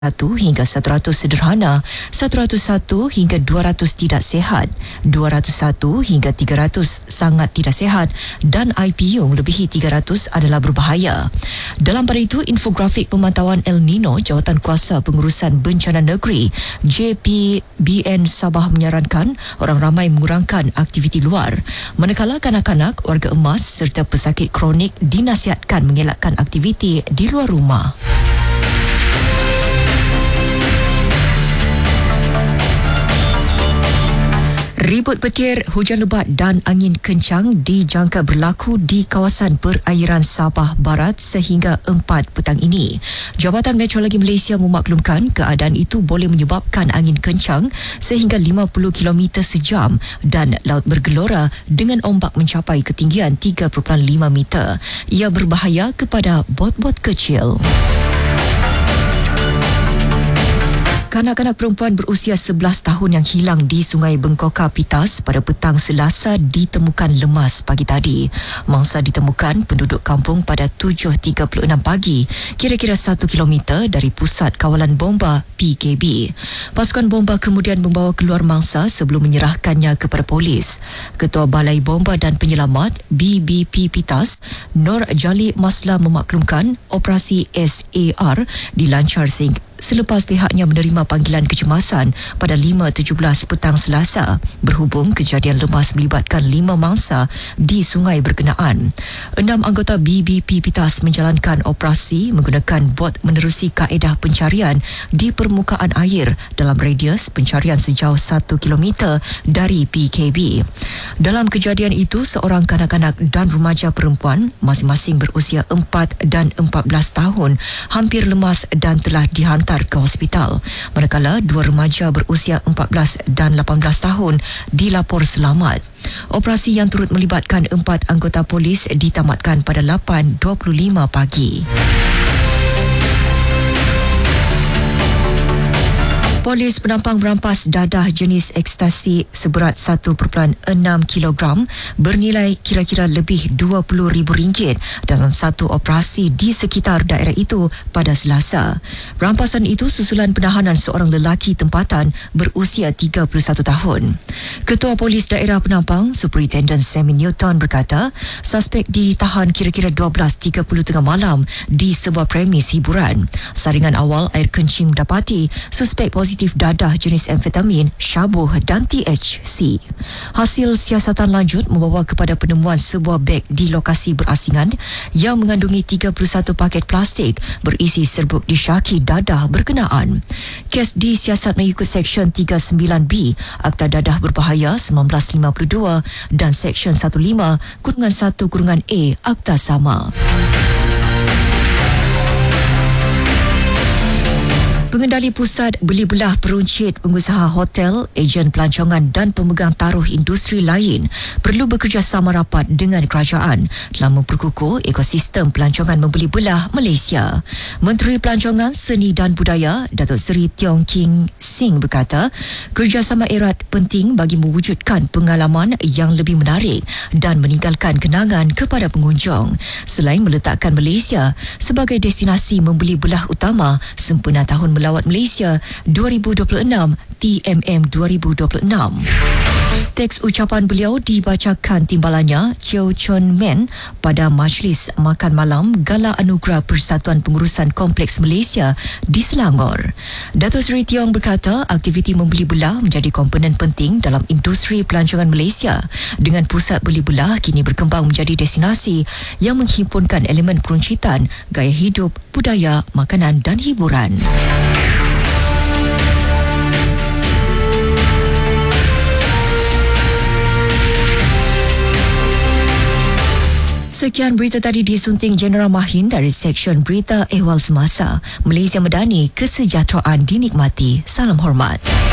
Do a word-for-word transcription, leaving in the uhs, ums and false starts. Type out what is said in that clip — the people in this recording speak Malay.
satu hingga seratus sederhana, seratus satu hingga dua ratus tidak sihat, dua ratus satu hingga tiga ratus sangat tidak sihat dan I P U melebihi tiga ratus adalah berbahaya. Dalam pada itu, infografik pemantauan El Nino Jawatan Kuasa Pengurusan Bencana Negeri J P B N Sabah menyarankan orang ramai mengurangkan aktiviti luar, manakala kanak-kanak, warga emas serta pesakit kronik dinasihatkan mengelakkan aktiviti di luar rumah. Ribut petir, hujan lebat dan angin kencang dijangka berlaku di kawasan perairan Sabah Barat sehingga empat petang ini. Jabatan Meteorologi Malaysia memaklumkan keadaan itu boleh menyebabkan angin kencang sehingga lima puluh kilometer sejam dan laut bergelora dengan ombak mencapai ketinggian tiga perpuluhan lima meter. Ia berbahaya kepada bot-bot kecil. Kanak-kanak perempuan berusia sebelas tahun yang hilang di Sungai Bengkoka Pitas pada petang Selasa ditemukan lemas pagi tadi. Mangsa ditemukan penduduk kampung pada tujuh tiga puluh enam pagi, kira-kira satu kilometer dari pusat kawalan bomba P K B. Pasukan bomba kemudian membawa keluar mangsa sebelum menyerahkannya kepada polis. Ketua Balai Bomba dan Penyelamat B B P Pitas, Nur Jali Masla memaklumkan operasi S A R dilancar sehingga selepas pihaknya menerima panggilan kecemasan pada lima tujuh belas petang Selasa berhubung kejadian lemas melibatkan lima mangsa di sungai berkenaan. Enam anggota B B P Pitas menjalankan operasi menggunakan bot menerusi kaedah pencarian di permukaan air dalam radius pencarian sejauh satu kilometer dari P K B. Dalam kejadian itu, seorang kanak-kanak dan remaja perempuan masing-masing berusia empat dan empat belas tahun hampir lemas dan telah dihantar ke hospital, manakala dua remaja berusia empat belas dan lapan belas tahun dilapor selamat. Operasi yang turut melibatkan empat anggota polis ditamatkan pada lapan dua puluh lima pagi. Polis penampang merampas dadah jenis ekstasi seberat satu perpuluhan enam kilogram bernilai kira-kira lebih dua puluh ribu ringgit dalam satu operasi di sekitar daerah itu pada Selasa. Rampasan itu susulan penahanan seorang lelaki tempatan berusia tiga puluh satu tahun. Ketua Polis Daerah Penampang, Superintendent Sammy Newton berkata, suspek ditahan kira-kira dua belas tiga puluh tengah malam di sebuah premis hiburan. Saringan awal air kencing mendapati suspek positif positif dadah jenis amfetamin, syabuh dan T H C. Hasil siasatan lanjut membawa kepada penemuan sebuah beg di lokasi berasingan yang mengandungi tiga puluh satu paket plastik berisi serbuk disyaki dadah berkenaan. Kes disiasat mengikut Seksyen tiga puluh sembilan B Akta Dadah Berbahaya seribu sembilan ratus lima puluh dua dan Seksyen lima belas satu A Akta Sama. Pengendali pusat beli belah peruncit pengusaha hotel, ejen pelancongan dan pemegang taruh industri lain perlu bekerjasama rapat dengan kerajaan dalam memperkukuh ekosistem pelancongan membeli belah Malaysia. Menteri Pelancongan, Seni dan Budaya, Datuk Seri Tiong King Sing berkata, kerjasama erat penting bagi mewujudkan pengalaman yang lebih menarik dan meninggalkan kenangan kepada pengunjung selain meletakkan Malaysia sebagai destinasi membeli belah utama sempena Tahun Melawat Malaysia dua ribu dua puluh enam T M M dua ribu dua puluh enam. Teks ucapan beliau dibacakan timbalannya Cheo Chun Men pada majlis makan malam Gala Anugerah Persatuan Pengurusan Kompleks Malaysia di Selangor. Datuk Seri Tiong berkata aktiviti membeli belah menjadi komponen penting dalam industri pelancongan Malaysia dengan pusat beli belah kini berkembang menjadi destinasi yang menghimpunkan elemen peruncitan, gaya hidup, budaya, makanan dan hiburan. Sekian berita tadi disunting Jeneral Mahin dari Seksyen Berita Ehwal Semasa. Malaysia Madani, kesejahteraan dinikmati. Salam hormat.